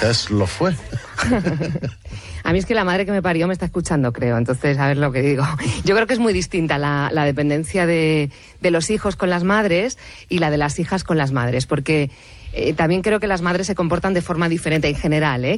quizás lo fue. A mí es que la madre que me parió me está escuchando, creo. Entonces, a ver lo que digo. Yo creo que es muy distinta la dependencia de los hijos con las madres y la de las hijas con las madres, porque también creo que las madres se comportan de forma diferente en general, ¿eh?